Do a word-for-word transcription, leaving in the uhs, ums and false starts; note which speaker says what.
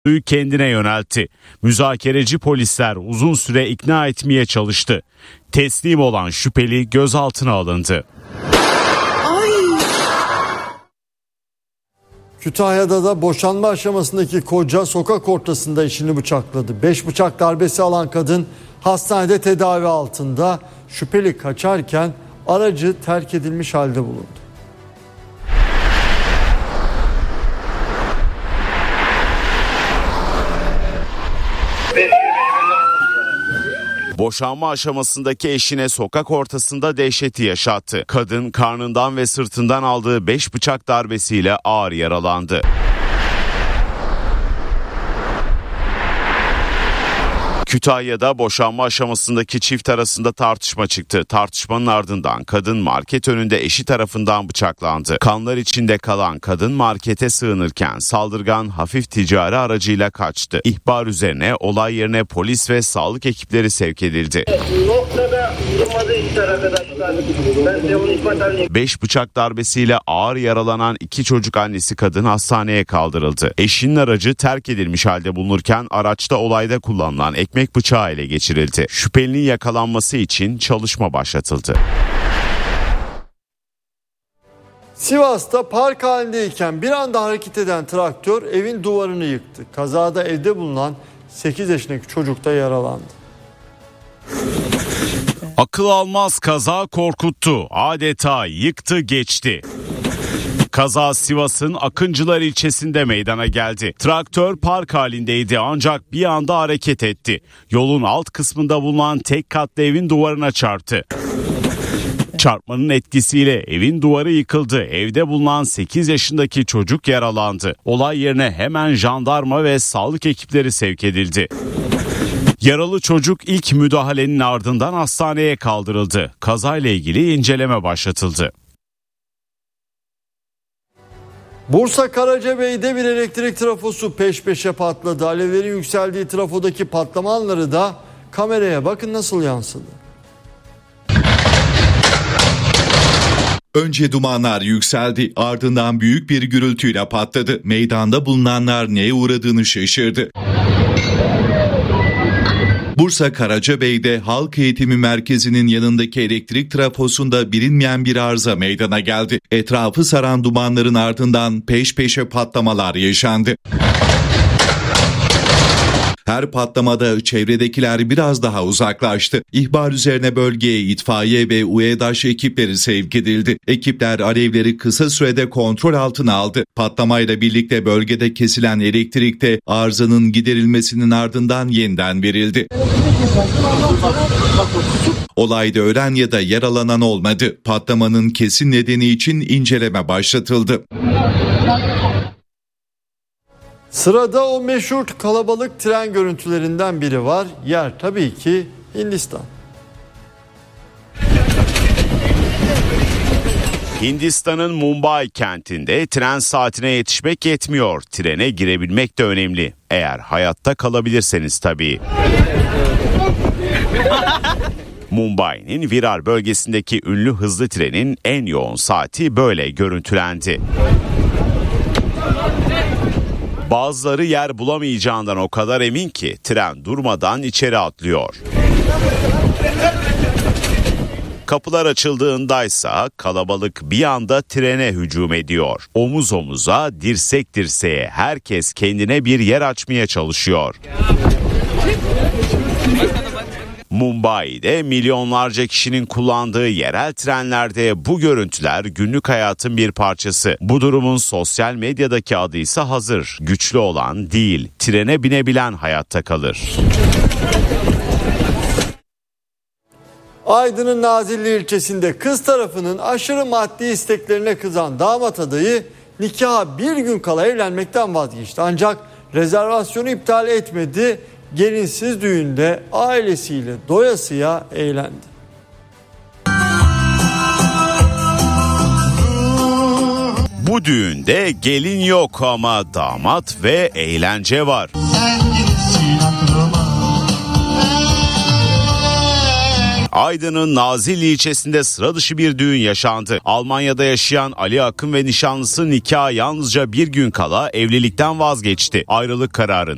Speaker 1: kendine yöneltti. Müzakereci polisler uzun süre ikna etmeye çalıştı. Teslim olan şüpheli gözaltına alındı.
Speaker 2: Kütahya'da da boşanma aşamasındaki koca sokak ortasında eşini bıçakladı. Beş bıçak darbesi alan kadın hastanede tedavi altında. Şüpheli kaçarken aracı terk edilmiş halde bulundu.
Speaker 1: Boşanma aşamasındaki eşine sokak ortasında dehşeti yaşattı. Kadın karnından ve sırtından aldığı beş bıçak darbesiyle ağır yaralandı. Kütahya'da boşanma aşamasındaki çift arasında tartışma çıktı. Tartışmanın ardından kadın market önünde eşi tarafından bıçaklandı. Kanlar içinde kalan kadın markete sığınırken saldırgan hafif ticari aracıyla kaçtı. İhbar üzerine olay yerine polis ve sağlık ekipleri sevk edildi. Beş bıçak darbesiyle ağır yaralanan iki çocuk annesi kadın hastaneye kaldırıldı. Eşinin aracı terk edilmiş halde bulunurken araçta olayda kullanılan ekmek bıçağı ele geçirildi. Şüphelinin yakalanması için çalışma başlatıldı.
Speaker 2: Sivas'ta park halindeyken bir anda hareket eden traktör evin duvarını yıktı. Kazada evde bulunan sekiz yaşındaki çocuk da yaralandı.
Speaker 1: Akıl almaz kaza korkuttu. Adeta yıktı geçti. Kaza Sivas'ın Akıncılar ilçesinde meydana geldi. Traktör park halindeydi ancak bir anda hareket etti. Yolun alt kısmında bulunan tek katlı evin duvarına çarptı. Çarpmanın etkisiyle evin duvarı yıkıldı. Evde bulunan sekiz yaşındaki çocuk yaralandı. Olay yerine hemen jandarma ve sağlık ekipleri sevk edildi. Yaralı çocuk ilk müdahalenin ardından hastaneye kaldırıldı. Kazayla ilgili inceleme başlatıldı.
Speaker 2: Bursa Karacabey'de bir elektrik trafosu peş peşe patladı. Alevlerin yükseldiği trafodaki patlama anları da kameraya bakın nasıl yansıdı.
Speaker 3: Önce dumanlar yükseldi, ardından büyük bir gürültüyle patladı. Meydanda bulunanlar neye uğradığını şaşırdı. Bursa Karacabey'de Halk Eğitimi Merkezi'nin yanındaki elektrik trafosunda bilinmeyen bir arıza meydana geldi. Etrafı saran dumanların ardından peş peşe patlamalar yaşandı. Her patlamada çevredekiler biraz daha uzaklaştı. İhbar üzerine bölgeye itfaiye ve UEDAŞ ekipleri sevk edildi. Ekipler alevleri kısa sürede kontrol altına aldı. Patlamayla birlikte bölgede kesilen elektrik de arızanın giderilmesinin ardından yeniden verildi. Olayda ölen ya da yaralanan olmadı. Patlamanın kesin nedeni için inceleme başlatıldı.
Speaker 2: Sırada o meşhur kalabalık tren görüntülerinden biri var. Yer tabii ki Hindistan.
Speaker 1: Hindistan'ın Mumbai kentinde tren saatine yetişmek yetmiyor. Trene girebilmek de önemli. Eğer hayatta kalabilirseniz tabii. Mumbai'nin Virar bölgesindeki ünlü hızlı trenin en yoğun saati böyle görüntülendi. Bazıları yer bulamayacağından o kadar emin ki tren durmadan içeri atlıyor. Kapılar açıldığındaysa kalabalık bir anda trene hücum ediyor. Omuz omuza, dirsek dirseğe herkes kendine bir yer açmaya çalışıyor. Mumbai'de milyonlarca kişinin kullandığı yerel trenlerde bu görüntüler günlük hayatın bir parçası. Bu durumun sosyal medyadaki adı ise hazır. Güçlü olan değil, trene binebilen hayatta kalır.
Speaker 2: Aydın'ın Nazilli ilçesinde kız tarafının aşırı maddi isteklerine kızan damat adayı nikaha bir gün kala evlenmekten vazgeçti. Ancak rezervasyonu iptal etmedi. Gelinsiz düğünde ailesiyle doyasıya eğlendi.
Speaker 1: Bu düğünde gelin yok ama damat ve eğlence var. Aydın'ın Nazilli ilçesinde sıra dışı bir düğün yaşandı. Almanya'da yaşayan Ali Akın ve nişanlısı nikaha yalnızca bir gün kala evlilikten vazgeçti. Ayrılık kararını